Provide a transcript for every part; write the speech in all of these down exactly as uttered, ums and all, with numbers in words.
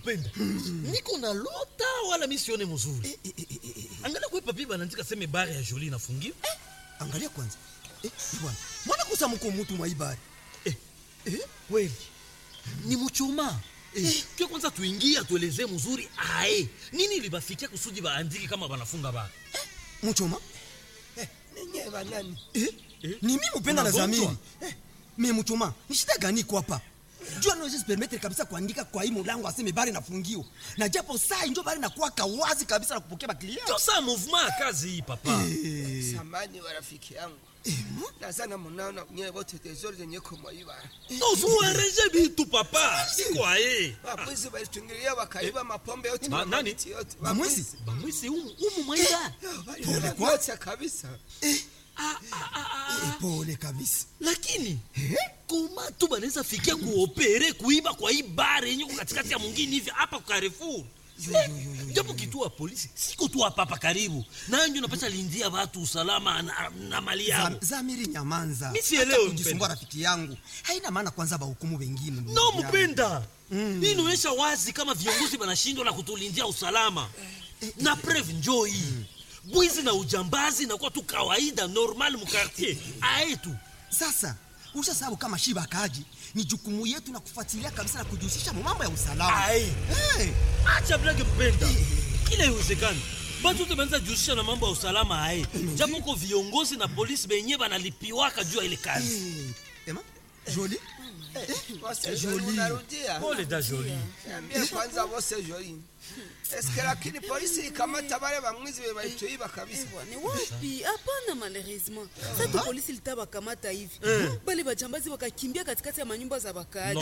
mpenda. Niko na lota wala misione mzuri. Eh, eh, eh, eh, eh. Angalia kwa papi banaandika sema bare ya Jolie inafungiwa. Eh, angalia kwanza. Eh, bwana. Mbona kusa mko mtu mwa ibari? Eh, eh, kweli. Ni mchoma. Eh, kwa kwanza tuingie tuelezee mzuri ae. Nini libafikia kusudi baandike kama banafunga ba? Eh, mchoma? Eh, ninyi banani? Eh, eh, ni mimi mpenda na Zamiri. Eh, mimi mchoma. Ni shida gani kwa hapa? Jua no just permettre kabisa kuandika kwa hii mlango aseme bari nafungiwa. Na japo saa ndio bari nakuwa kawazi kabisa na kupokea baklia. Ndio saa movement kazi hii papa. Eh. Samani wa rafiki yangu. Eh, nazana munaona nyewe wote tezori zenye kumwaiba. Non suareje bitu papa. Siko aye. Wapwizi walitungilia wakaiba mapombe yote Ma, nani? yote. Bamwezi? Bamwezi umu umu mwaida. Pole kwa kabisa. Eh. Ah ah ah. Eh, pole kabisa. Lakini eh? Koma tu banaweza fikia kuopere kuiba kwa hii bare yenye katikati ya mwingine hivi hapa kwa Carrefour. Japo kituo polisi siko tu hapa hapa karibu. Na ndio napata lindia watu usalama na, na mali yao. Zam, Zamiri nyamanza. Mimi sielewi kujisumbua rafiki yangu. Haina maana kwanza ba hukumu wengine. No mpenda. Mm. Hii inaonyesha wazi kama viongozi wanashindwa na kutulindia usalama. Eh, na eh, preuve njoo hii. Mm. Bwizi na ujambazi na kwa tu kawaida normal mu quartier. Aetu. Sasa usha sababu kama shiba kaji ni jukumu yetu na kufuatilia kabisa na kujihusisha mambo ya usalama. Hey. Acha blage mpenda. Kila iwezekani. Batu te banza jihusisha na mambo ya usalama hai. Japo kwa viongozi na polisi benye banalipiwaka juu ya ile kazi. Hey. Ema? Jolie? Wose Jolie unarudia. Pole da Jolie. Niambie kwanza wose Jolie. Eske lakini polisi ikamata wale bamwizi webaitoiba kabisa. Ni wapi? Hapana malheureusement. Sasa polisi litaba kamata hivi. Bali bajambazi wakakimbia katikati ya manyumba za bakaaji.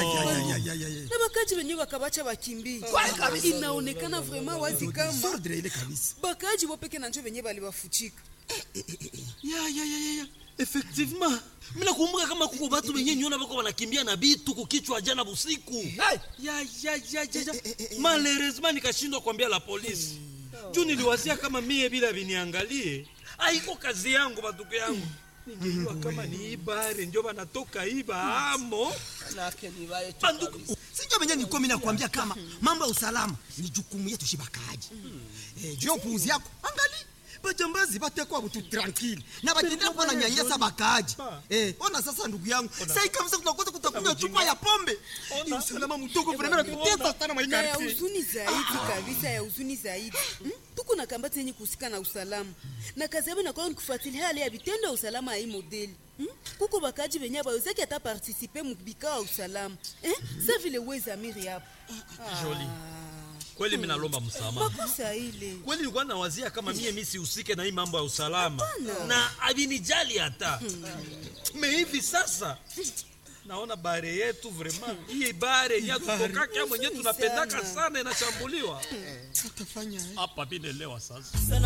Na bakaaji wenyewe wakabacha wakimbie. Inaonekana vraiment wazi kama ordre kabisa. Bakaaji wapeke na njoo wenyewe bali wafuchika. Ya ya ya ya. Effectivement. Mina kumbuka kama kuko watu wenye nyona bako wanakimbia na bitu kukichwa jana busiku. Ya ya ya ya. Malheureusement nikashindwa kuambia la polisi. Juu niliwazia kama mie bila biniangalie. Haiko kazi yangu batuko yangu. Ningejua kama ni ibare ndio banatoka iba amo. Nake ni wale tu. Banduku. Sijua mwenye niko mimi nakwambia kama mambo ya usalama ni jukumu yetu shibakaji. Eh, juu puuzi yako. Angalia. Bajambazi batekwa butu tranquille na batendea kwa nyanyasa bakaaji. Eh, ona sasa ndugu yangu. Sasa kabisa tutakosa kutakunywa chupa ya pombe. Ni usalama mdogo vraiment kutesa sana mwa ya huzuni zaidi kabisa ya huzuni zaidi. Hmm? Tuko na kambati yenye kusika na usalama. Na kazi yao inakuwa ni kufuatilia hali ya vitendo ya usalama hii modeli. Hmm? Kuko bakaji wenye bawezeki hata participer mu bikao ya usalama. Eh? Sasa vile weza miri hapo. Jolie. Kweli mimi nalomba msamaha. Makosa ile. Kweli nilikuwa nawazia kama mie mimi sihusike na hii mambo ya usalama. Apana. Na abinijali hata. Me hivi sasa naona bare yetu vraiment hii bare ya kutoka kama mwenyewe tunapendaka sana inashambuliwa. Tutafanya hapa bila leo sasa.